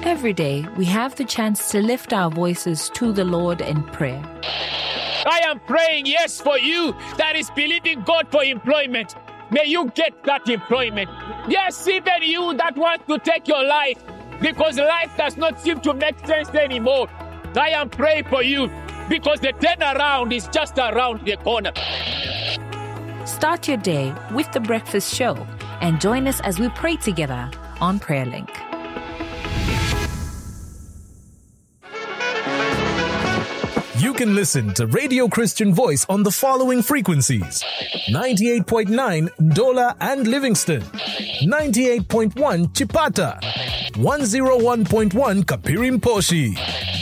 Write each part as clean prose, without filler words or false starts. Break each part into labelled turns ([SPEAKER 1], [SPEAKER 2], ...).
[SPEAKER 1] Every day, we have the chance to lift our voices to the Lord in prayer.
[SPEAKER 2] I am praying, yes, for you that is believing God for employment. May you get that employment. Yes, even you that wants to take your life because life does not seem to make sense anymore. I am praying for you because the turnaround is just around the corner.
[SPEAKER 1] Start your day with The Breakfast Show and join us as we pray together on PrayerLink.
[SPEAKER 3] You can listen to Radio Christian Voice on the following frequencies: 98.9 Ndola and Livingston, 98.1 Chipata, 101.1 Kapirimposhi,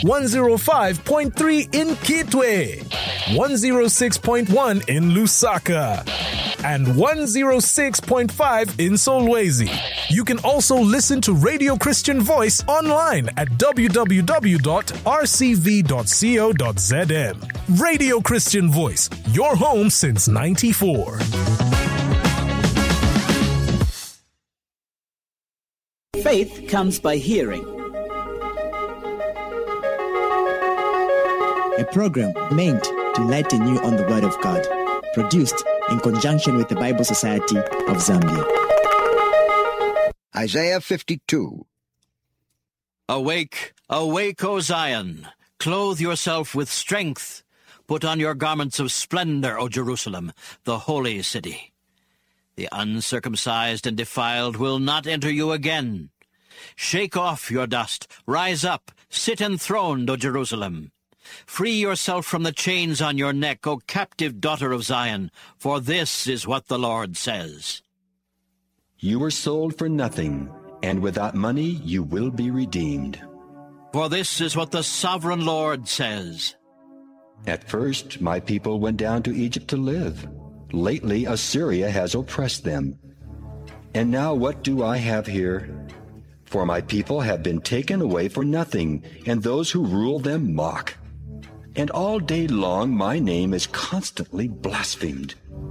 [SPEAKER 3] 105.3 in Kitwe, 106.1 in Lusaka, and 106.5 in Solwezi. You can also listen to Radio Christian Voice online at www.rcv.co.zm. Radio Christian Voice, your home since '94.
[SPEAKER 4] Faith comes by hearing. A program meant to enlighten you on the Word of God, produced in conjunction with the Bible Society of Zambia.
[SPEAKER 5] Isaiah 52.
[SPEAKER 6] Awake, awake, O Zion! Clothe yourself with strength. Put on your garments of splendor, O Jerusalem, the holy city. The uncircumcised and defiled will not enter you again. Shake off your dust. Rise up. Sit enthroned, O Jerusalem. Free yourself from the chains on your neck, O captive daughter of Zion, for this is what the Lord says.
[SPEAKER 7] You were sold for nothing, and without money you will be redeemed.
[SPEAKER 6] For this is what the sovereign Lord says.
[SPEAKER 7] At first my people went down to Egypt to live. Lately Assyria has oppressed them. And now what do I have here? For my people have been taken away for nothing, and those who rule them mock. And all day long my name is constantly blasphemed.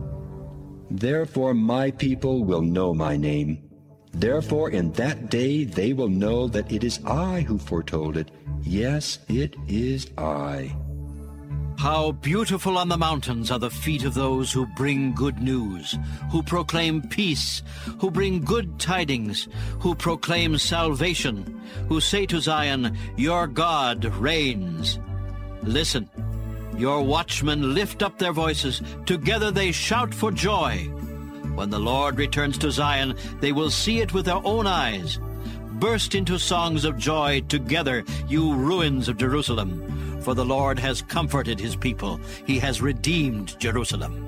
[SPEAKER 7] Therefore my people will know my name. Therefore in that day they will know that it is I who foretold it. Yes, it is I.
[SPEAKER 6] How beautiful on the mountains are the feet of those who bring good news, who proclaim peace, who bring good tidings, who proclaim salvation, who say to Zion, your God reigns. Listen, your watchmen lift up their voices. Together they shout for joy. When the Lord returns to Zion, they will see it with their own eyes. Burst into songs of joy together, you ruins of Jerusalem. For the Lord has comforted his people. He has redeemed Jerusalem.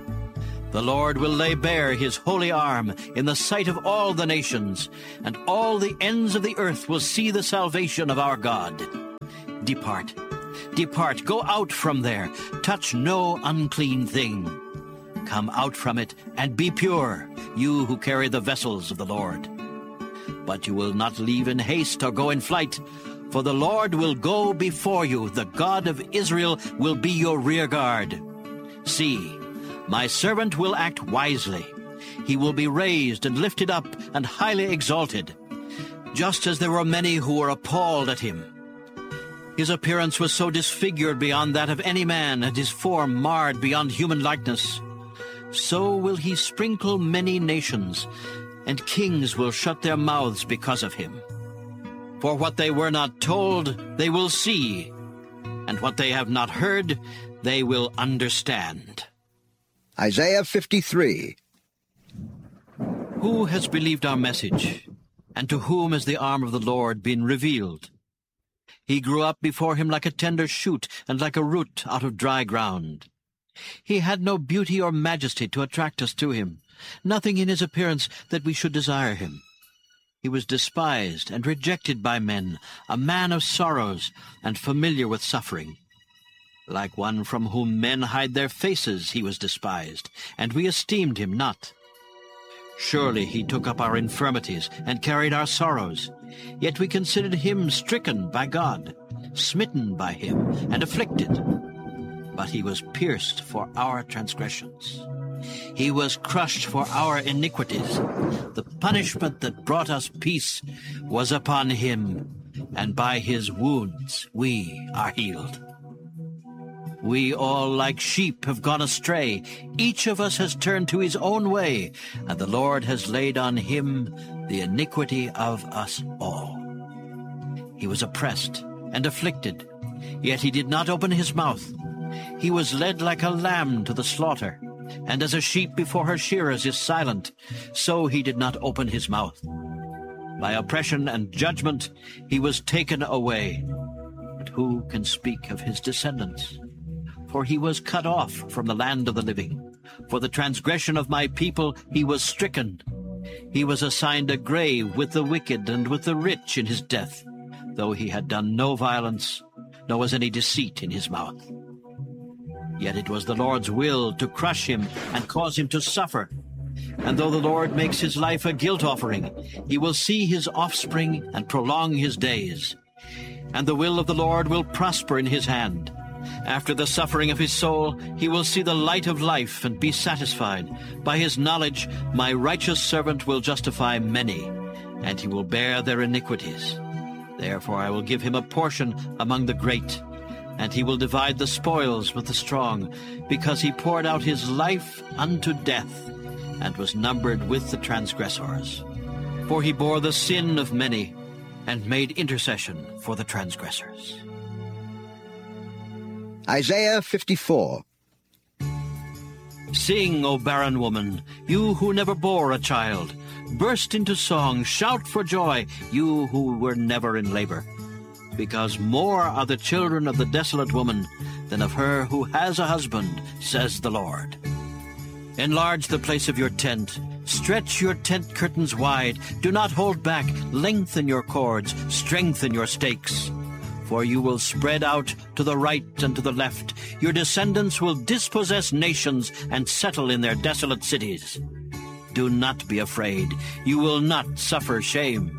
[SPEAKER 6] The Lord will lay bare his holy arm in the sight of all the nations, and all the ends of the earth will see the salvation of our God. Depart, depart, go out from there. Touch no unclean thing. Come out from it and be pure, you who carry the vessels of the Lord. But you will not leave in haste or go in flight, for the Lord will go before you. The God of Israel will be your rear guard. See, my servant will act wisely. He will be raised and lifted up and highly exalted, just as there were many who were appalled at him. His appearance was so disfigured beyond that of any man, and his form marred beyond human likeness. So will he sprinkle many nations, and kings will shut their mouths because of him. For what they were not told, they will see, and what they have not heard, they will understand.
[SPEAKER 5] Isaiah 53.
[SPEAKER 6] Who has believed our message, and to whom has the arm of the Lord been revealed? He grew up before him like a tender shoot, and like a root out of dry ground. He had no beauty or majesty to attract us to him, nothing in his appearance that we should desire him. He was despised and rejected by men, a man of sorrows and familiar with suffering. Like one from whom men hide their faces, he was despised, and we esteemed him not. Surely he took up our infirmities and carried our sorrows. Yet we considered him stricken by God, smitten by him, and afflicted. But he was pierced for our transgressions. He was crushed for our iniquities. The punishment that brought us peace was upon him, and by his wounds we are healed. We all like sheep have gone astray. Each of us has turned to his own way, and the Lord has laid on him the iniquity of us all. He was oppressed and afflicted, yet he did not open his mouth. He was led like a lamb to the slaughter, and as a sheep before her shearers is silent, so he did not open his mouth. By oppression and judgment he was taken away. But who can speak of his descendants? For he was cut off from the land of the living. For the transgression of my people he was stricken. He was assigned a grave with the wicked and with the rich in his death, though he had done no violence, nor was any deceit in his mouth. Yet it was the Lord's will to crush him and cause him to suffer. And though the Lord makes his life a guilt offering, he will see his offspring and prolong his days. And the will of the Lord will prosper in his hand. After the suffering of his soul, he will see the light of life and be satisfied. By his knowledge, my righteous servant will justify many, and he will bear their iniquities. Therefore I will give him a portion among the great, and he will divide the spoils with the strong, because he poured out his life unto death, and was numbered with the transgressors. For he bore the sin of many, and made intercession for the transgressors.
[SPEAKER 5] Isaiah 54.
[SPEAKER 6] Sing, O barren woman, you who never bore a child. Burst into song, shout for joy, you who were never in labor. Because more are the children of the desolate woman than of her who has a husband, says the Lord. Enlarge the place of your tent. Stretch your tent curtains wide. Do not hold back. Lengthen your cords. Strengthen your stakes. For you will spread out to the right and to the left. Your descendants will dispossess nations and settle in their desolate cities. Do not be afraid. You will not suffer shame.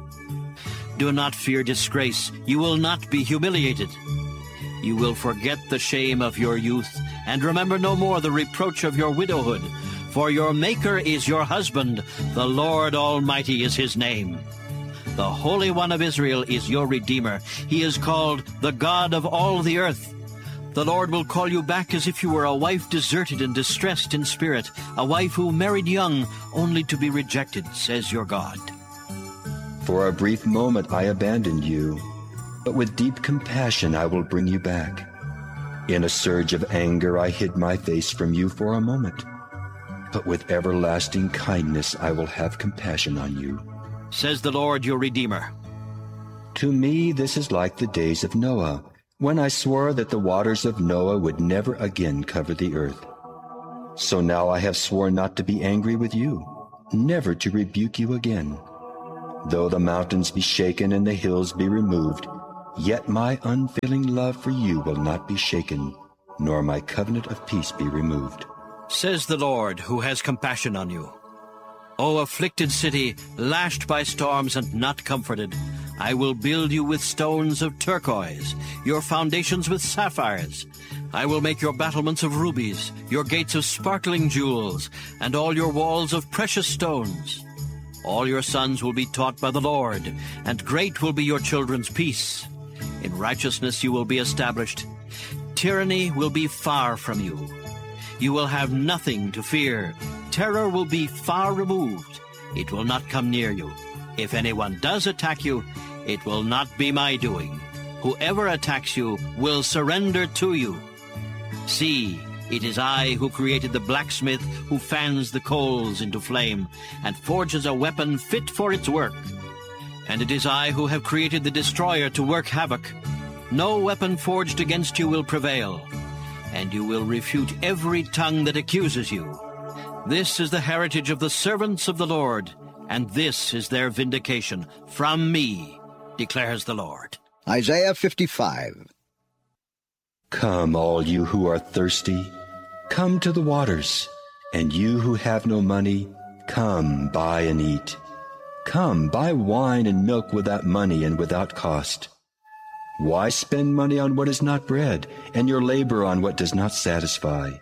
[SPEAKER 6] Do not fear disgrace. You will not be humiliated. You will forget the shame of your youth, and remember no more the reproach of your widowhood. For your Maker is your husband. The Lord Almighty is his name. The Holy One of Israel is your Redeemer. He is called the God of all the earth. The Lord will call you back as if you were a wife deserted and distressed in spirit, a wife who married young, only to be rejected, says your God.
[SPEAKER 7] For a brief moment I abandoned you, but with deep compassion I will bring you back. In a surge of anger I hid my face from you for a moment, but with everlasting kindness I will have compassion on you,
[SPEAKER 6] says the Lord your Redeemer.
[SPEAKER 7] To me this is like the days of Noah, when I swore that the waters of Noah would never again cover the earth. So now I have sworn not to be angry with you, never to rebuke you again. Though the mountains be shaken and the hills be removed, yet my unfailing love for you will not be shaken, nor my covenant of peace be removed,
[SPEAKER 6] says the Lord who has compassion on you. O afflicted city, lashed by storms and not comforted, I will build you with stones of turquoise, your foundations with sapphires. I will make your battlements of rubies, your gates of sparkling jewels, and all your walls of precious stones. All your sons will be taught by the Lord, and great will be your children's peace. In righteousness you will be established. Tyranny will be far from you. You will have nothing to fear. Terror will be far removed. It will not come near you. If anyone does attack you, it will not be my doing. Whoever attacks you will surrender to you. See, it is I who created the blacksmith who fans the coals into flame and forges a weapon fit for its work. And it is I who have created the destroyer to work havoc. No weapon forged against you will prevail, and you will refute every tongue that accuses you. This is the heritage of the servants of the Lord, and this is their vindication from me, declares the Lord.
[SPEAKER 5] Isaiah 55.
[SPEAKER 7] Come, all you who are thirsty, come to the waters, and you who have no money, come, buy and eat. Come, buy wine and milk without money and without cost. Why spend money on what is not bread, and your labor on what does not satisfy?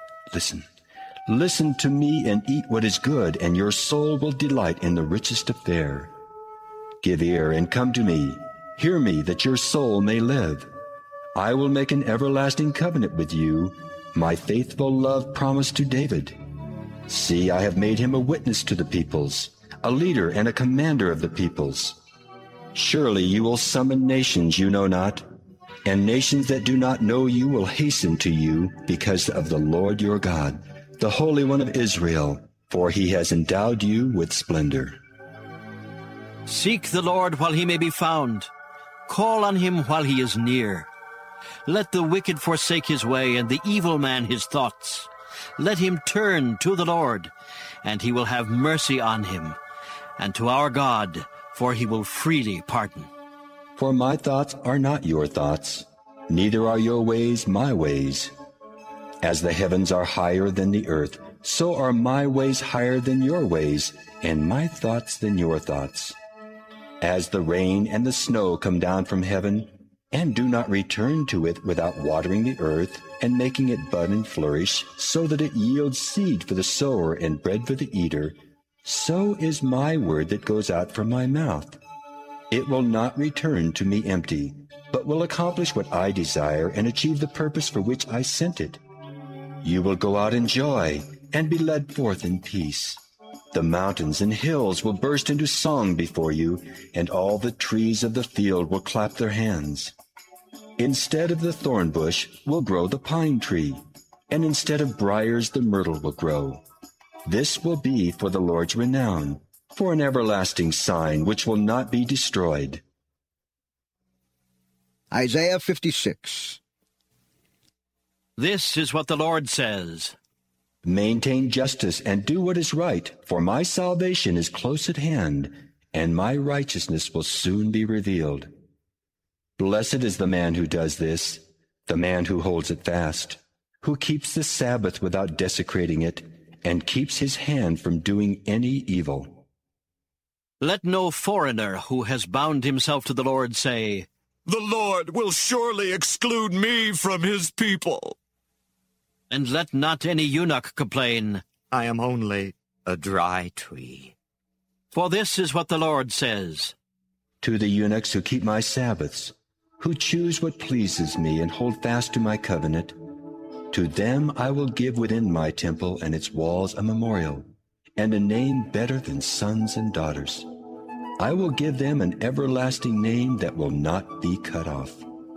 [SPEAKER 7] Listen to me and eat what is good, and your soul will delight in the richest of fare. Give ear and come to me, Hear me, that your soul may live. I will make an everlasting covenant with you, my faithful love promised to David. See, I have made him a witness to the peoples, a leader and a commander of the peoples. Surely you will summon nations you know not, and nations that do not know you will hasten to you because of the Lord your God, the Holy One of Israel, for he has endowed you with splendor.
[SPEAKER 6] Seek the Lord while he may be found. Call on him while he is near. Let the wicked forsake his way, and the evil man his thoughts. Let him turn to the Lord, and he will have mercy on him, and to our God, for he will freely pardon.
[SPEAKER 7] For my thoughts are not your thoughts, neither are your ways my ways. As the heavens are higher than the earth, so are my ways higher than your ways, and my thoughts than your thoughts. As the rain and the snow come down from heaven, and do not return to it without watering the earth and making it bud and flourish, so that it yields seed for the sower and bread for the eater, so is my word that goes out from my mouth. It will not return to me empty, but will accomplish what I desire and achieve the purpose for which I sent it. You will go out in joy and be led forth in peace. The mountains and hills will burst into song before you, and all the trees of the field will clap their hands. Instead of the thorn bush will grow the pine tree, and instead of briars the myrtle will grow. This will be for the Lord's renown, for an everlasting sign which will not be destroyed.
[SPEAKER 5] Isaiah 56.
[SPEAKER 6] This is what the Lord says.
[SPEAKER 7] Maintain justice and do what is right, for my salvation is close at hand, and my righteousness will soon be revealed. Blessed is the man who does this, the man who holds it fast, who keeps the Sabbath without desecrating it, and keeps his hand from doing any evil.
[SPEAKER 6] Let no foreigner who has bound himself to the Lord say,
[SPEAKER 8] "The Lord will surely exclude me from his people."
[SPEAKER 6] And let not any eunuch complain,
[SPEAKER 8] I am only a dry tree.
[SPEAKER 6] For this is what the Lord says.
[SPEAKER 7] To the eunuchs who keep my Sabbaths, who choose what pleases me and hold fast to my covenant, to them I will give within my temple and its walls a memorial, and a name better than sons and daughters. I will give them an everlasting name that will not be cut off.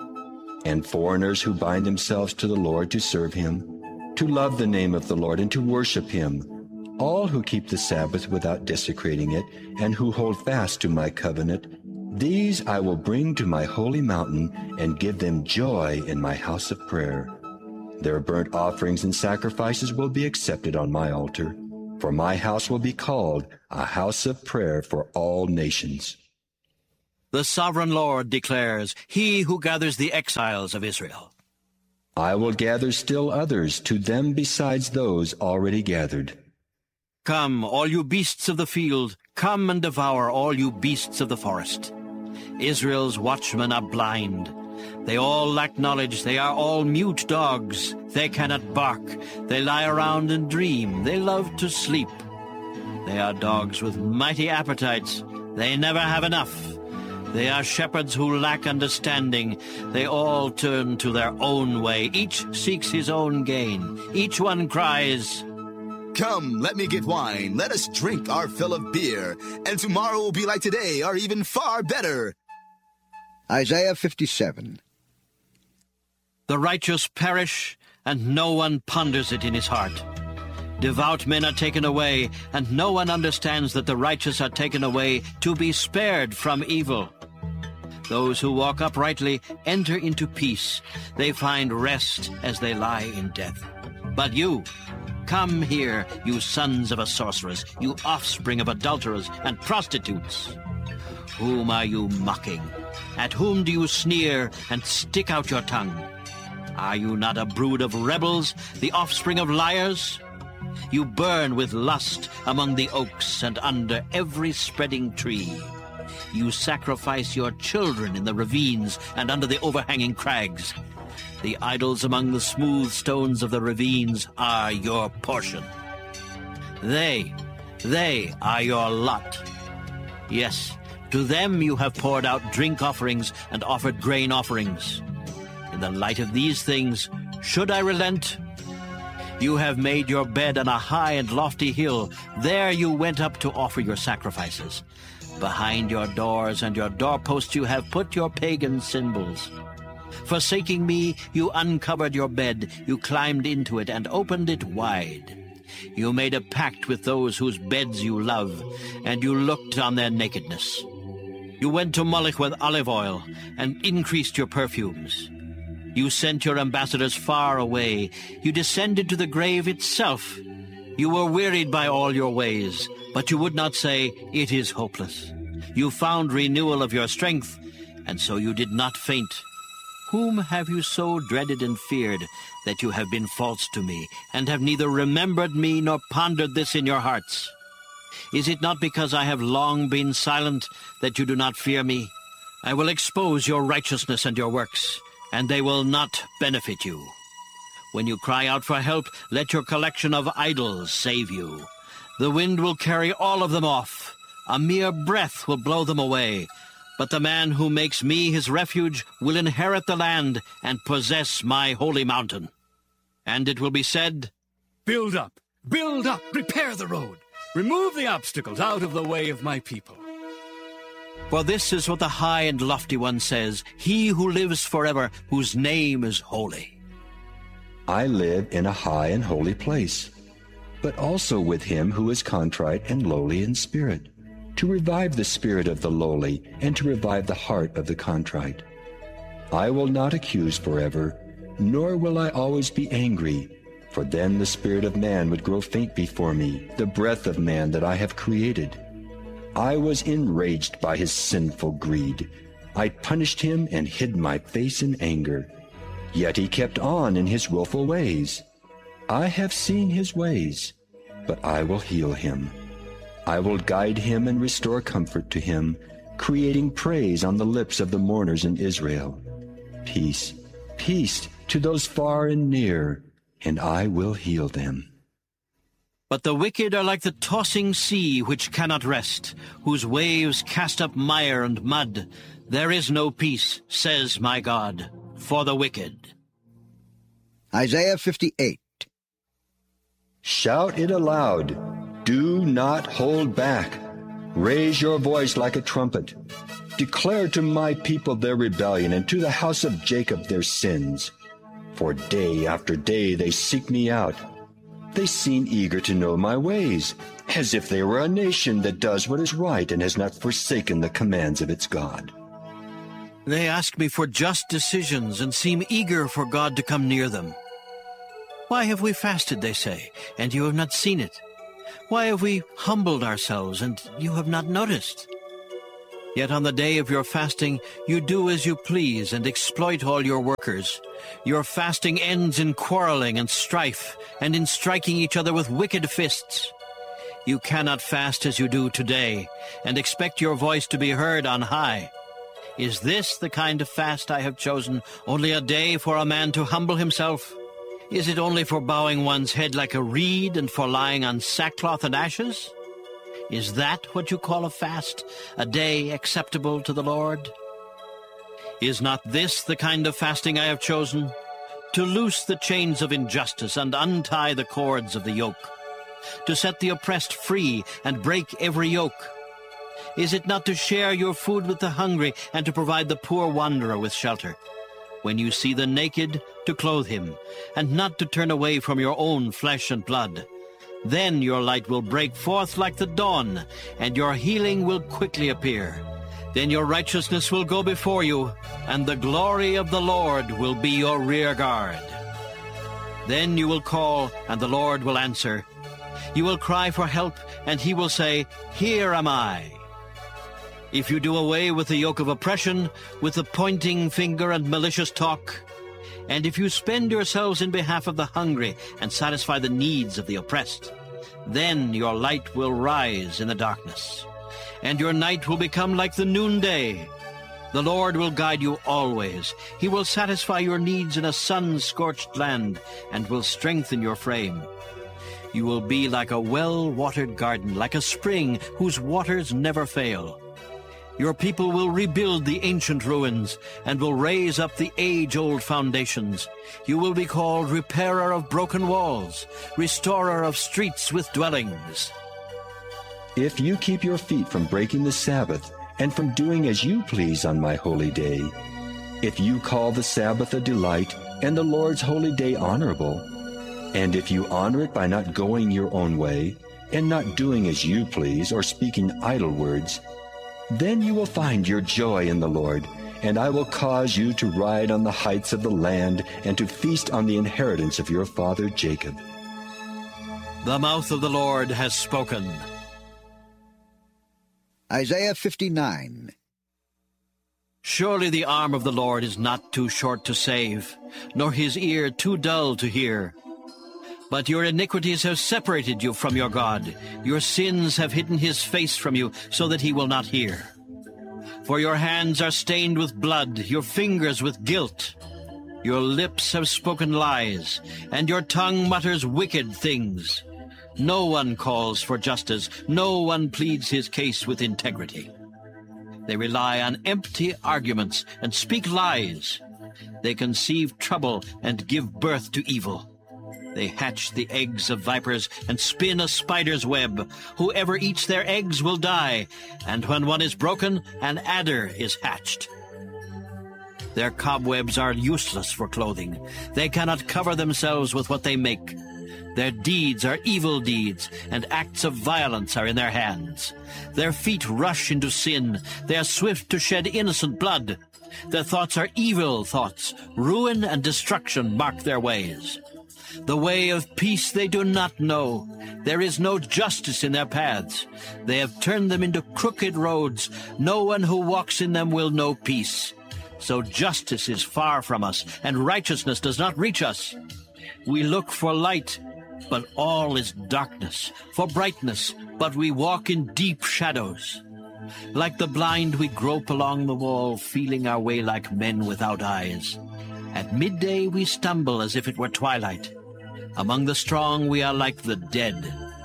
[SPEAKER 7] And foreigners who bind themselves to the Lord to serve him, to love the name of the Lord and to worship him, all who keep the Sabbath without desecrating it, and who hold fast to my covenant, these I will bring to my holy mountain and give them joy in my house of prayer. Their burnt offerings and sacrifices will be accepted on my altar, for my house will be called a house of prayer for all nations.
[SPEAKER 6] The sovereign Lord declares, he who gathers the exiles of Israel.
[SPEAKER 7] I will gather still others to them besides those already gathered.
[SPEAKER 6] Come, all you beasts of the field, come and devour all you beasts of the forest. Israel's watchmen are blind. They all lack knowledge. They are all mute dogs. They cannot bark. They lie around and dream. They love to sleep. They are dogs with mighty appetites. They never have enough. They are shepherds who lack understanding. They all turn to their own way. Each seeks his own gain. Each one cries,
[SPEAKER 9] "Come, let me get wine. Let us drink our fill of beer. And tomorrow will be like today, or even far better."
[SPEAKER 5] Isaiah 57.
[SPEAKER 6] The righteous perish, and no one ponders it in his heart. Devout men are taken away, and no one understands that the righteous are taken away to be spared from evil. Those who walk uprightly enter into peace. They find rest as they lie in death. But you, come here, you sons of a sorceress, you offspring of adulterers and prostitutes. Whom are you mocking? At whom do you sneer and stick out your tongue? Are you not a brood of rebels, the offspring of liars? You burn with lust among the oaks and under every spreading tree. You sacrifice your children in the ravines and under the overhanging crags. The idols among the smooth stones of the ravines are your portion. They are your lot. Yes, To them you have poured out drink offerings and offered grain offerings. In the light of these things, should I relent? You have made your bed on a high and lofty hill. There you went up to offer your sacrifices. Behind your doors and your doorposts you have put your pagan symbols. Forsaking me, you uncovered your bed, you climbed into it and opened it wide. You made a pact with those whose beds you love, and you looked on their nakedness. You went to Moloch with olive oil and increased your perfumes. You sent your ambassadors far away. You descended to the grave itself. You were wearied by all your ways, but you would not say, "It is hopeless." You found renewal of your strength, and so you did not faint. Whom have you so dreaded and feared that you have been false to me, and have neither remembered me nor pondered this in your hearts? Is it not because I have long been silent that you do not fear me? I will expose your righteousness and your works, and they will not benefit you. When you cry out for help, let your collection of idols save you. The wind will carry all of them off. A mere breath will blow them away. But the man who makes me his refuge will inherit the land and possess my holy mountain. And it will be said,
[SPEAKER 10] build up, repair the road. Remove the obstacles out of the way of my people.
[SPEAKER 6] For this is what the high and lofty one says, he who lives forever, whose name is holy.
[SPEAKER 7] I live in a high and holy place, but also with him who is contrite and lowly in spirit, to revive the spirit of the lowly and to revive the heart of the contrite. I will not accuse forever, nor will I always be angry, for then the spirit of man would grow faint before me, the breath of man that I have created. I was enraged by his sinful greed. I punished him and hid my face in anger. Yet he kept on in his willful ways. I have seen his ways, but I will heal him. I will guide him and restore comfort to him, creating praise on the lips of the mourners in Israel. Peace, peace to those far and near, and I will heal them.
[SPEAKER 6] But the wicked are like the tossing sea which cannot rest, whose waves cast up mire and mud. There is no peace, says my God, for the wicked.
[SPEAKER 5] Isaiah 58.
[SPEAKER 7] Shout it aloud. Do not hold back. Raise your voice like a trumpet. Declare to my people their rebellion, and to the house of Jacob their sins. For day after day they seek me out. They seem eager to know my ways, as if they were a nation that does what is right and has not forsaken the commands of its God.
[SPEAKER 6] They ask me for just decisions and seem eager for God to come near them. Why have we fasted, they say, and you have not seen it? Why have we humbled ourselves, and you have not noticed? Yet on the day of your fasting, you do as you please and exploit all your workers. Your fasting ends in quarreling and strife, and in striking each other with wicked fists. You cannot fast as you do today, and expect your voice to be heard on high. Is this the kind of fast I have chosen, only a day for a man to humble himself? Is it only for bowing one's head like a reed and for lying on sackcloth and ashes? Is that what you call a fast, a day acceptable to the Lord? Is not this the kind of fasting I have chosen? To loose the chains of injustice and untie the cords of the yoke, to set the oppressed free and break every yoke. Is it not to share your food with the hungry and to provide the poor wanderer with shelter? When you see the naked, to clothe him, and not to turn away from your own flesh and blood. Then your light will break forth like the dawn, and your healing will quickly appear. Then your righteousness will go before you, and the glory of the Lord will be your rear guard. Then you will call, and the Lord will answer. You will cry for help, and he will say, Here am I. If you do away with the yoke of oppression, with the pointing finger and malicious talk, and if you spend yourselves in behalf of the hungry and satisfy the needs of the oppressed, then your light will rise in the darkness, and your night will become like the noonday. The Lord will guide you always. He will satisfy your needs in a sun-scorched land and will strengthen your frame. You will be like a well-watered garden, like a spring whose waters never fail. Your people will rebuild the ancient ruins and will raise up the age-old foundations. You will be called repairer of broken walls, restorer of streets with dwellings.
[SPEAKER 7] If you keep your feet from breaking the Sabbath and from doing as you please on my holy day, if you call the Sabbath a delight and the Lord's holy day honorable, and if you honor it by not going your own way and not doing as you please or speaking idle words, then you will find your joy in the Lord, and I will cause you to ride on the heights of the land and to feast on the inheritance of your father Jacob.
[SPEAKER 6] The mouth of the Lord has spoken.
[SPEAKER 5] Isaiah 59.
[SPEAKER 6] Surely the arm of the Lord is not too short to save, nor his ear too dull to hear. But your iniquities have separated you from your God. Your sins have hidden his face from you, so that he will not hear. For your hands are stained with blood, your fingers with guilt. Your lips have spoken lies, and your tongue mutters wicked things. No one calls for justice, no one pleads his case with integrity. They rely on empty arguments and speak lies. They conceive trouble and give birth to evil. They hatch the eggs of vipers and spin a spider's web. Whoever eats their eggs will die, and when one is broken, an adder is hatched. Their cobwebs are useless for clothing. They cannot cover themselves with what they make. Their deeds are evil deeds, and acts of violence are in their hands. Their feet rush into sin. They are swift to shed innocent blood. Their thoughts are evil thoughts. Ruin and destruction mark their ways. The way of peace they do not know. There is no justice in their paths. They have turned them into crooked roads. No one who walks in them will know peace. So justice is far from us, and righteousness does not reach us. We look for light, but all is darkness, for brightness, but we walk in deep shadows. Like the blind, we grope along the wall, feeling our way like men without eyes. At midday we stumble as if it were twilight. Among the strong we are like the dead.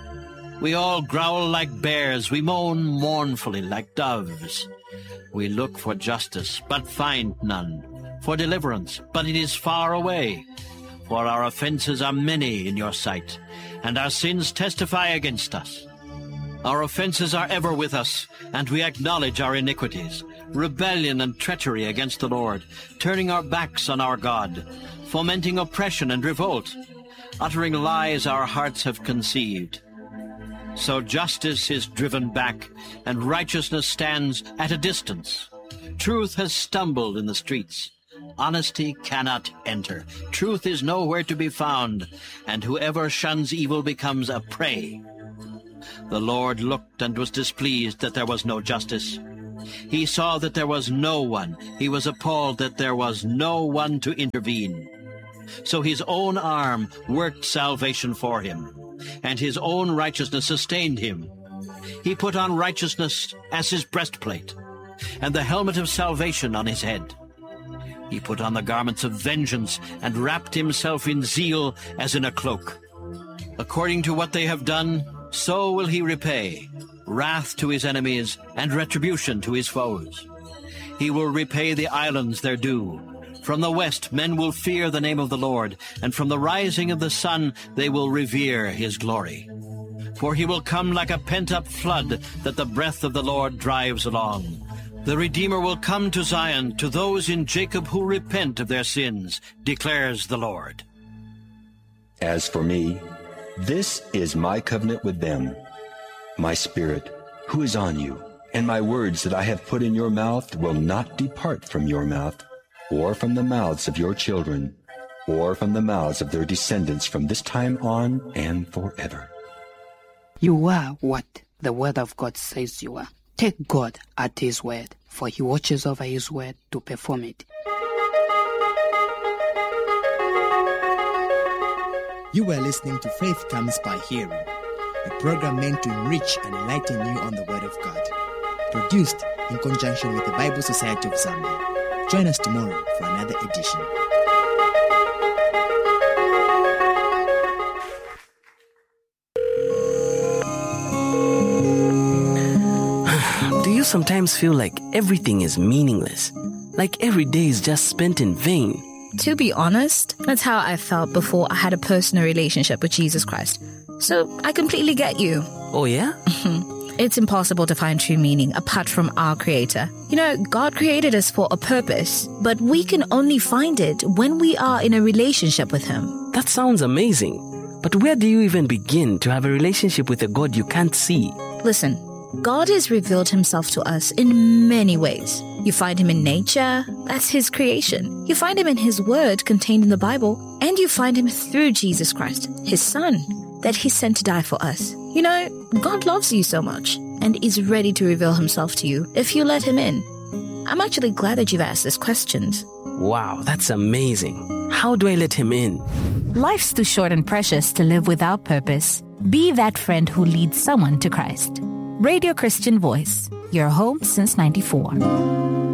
[SPEAKER 6] We all growl like bears, we moan mournfully like doves. We look for justice, but find none, for deliverance, but it is far away. For our offenses are many in your sight, and our sins testify against us. Our offenses are ever with us, and we acknowledge our iniquities, rebellion and treachery against the Lord, turning our backs on our God, fomenting oppression and revolt, uttering lies our hearts have conceived. So justice is driven back, and righteousness stands at a distance. Truth has stumbled in the streets. Honesty cannot enter. Truth is nowhere to be found, and whoever shuns evil becomes a prey. The Lord looked and was displeased that there was no justice. He saw that there was no one. He was appalled that there was no one to intervene. So his own arm worked salvation for him, and his own righteousness sustained him. He put on righteousness as his breastplate, and the helmet of salvation on his head. He put on the garments of vengeance and wrapped himself in zeal as in a cloak. According to what they have done, so will he repay, wrath to his enemies and retribution to his foes. He will repay the islands their due. From the west men will fear the name of the Lord, and from the rising of the sun they will revere his glory. For he will come like a pent-up flood that the breath of the Lord drives along. The Redeemer will come to Zion, to those in Jacob who repent of their sins, declares the Lord.
[SPEAKER 7] As for me, this is my covenant with them, my spirit, who is on you, and my words that I have put in your mouth will not depart from your mouth, or from the mouths of your children, or from the mouths of their descendants from this time on and forever.
[SPEAKER 11] You are what the word of God says you are. Take God at his word, for he watches over his word to perform it.
[SPEAKER 4] You were listening to Faith Comes by Hearing, a program meant to enrich and enlighten you on the Word of God. Produced in conjunction with the Bible Society of Zambia. Join us tomorrow for another edition.
[SPEAKER 12] Do you sometimes feel like everything is meaningless? Like every day is just spent in vain?
[SPEAKER 1] To be honest, that's how I felt before I had a personal relationship with Jesus Christ. So I completely get you.
[SPEAKER 12] Oh yeah?
[SPEAKER 1] It's impossible to find true meaning apart from our Creator. You know, God created us for a purpose, but we can only find it when we are in a relationship with Him.
[SPEAKER 12] That sounds amazing. But where do you even begin to have a relationship with a God you can't see?
[SPEAKER 1] Listen, God has revealed Himself to us in many ways. You find Him in nature, that's His creation. You find Him in His Word contained in the Bible, and you find Him through Jesus Christ, His Son, that He sent to die for us. You know, God loves you so much and is ready to reveal Himself to you if you let Him in. I'm actually glad that you've asked these questions.
[SPEAKER 12] Wow, that's amazing. How do I let Him in?
[SPEAKER 1] Life's too short and precious to live without purpose. Be that friend who leads someone to Christ. Radio Christian Voice, your home since '94.